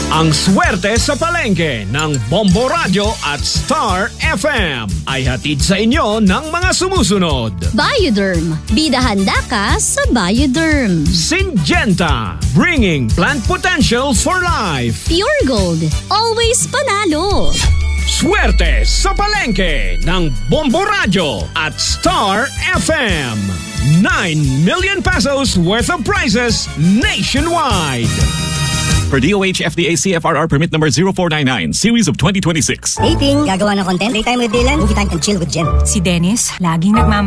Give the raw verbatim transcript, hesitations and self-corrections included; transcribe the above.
Ang swerte sa palengke ng Bombo Radio at Star F M ay hatid sa inyo ng mga sumusunod. Bioderm. Bida handa ka sa Bioderm. Syngenta. Bringing plant potential for life. Pure Gold. Always panalo. Swerte sa palengke ng Bombo Radio at Star F M. nine million pesos worth of prizes nationwide. Per D O H F D A C F R R permit number zero four nine nine, series of twenty twenty-six. Dating, gagawa ng content, daytime with Dylan, movie time and chill with Jen. Si Dennis, laging nagmamahal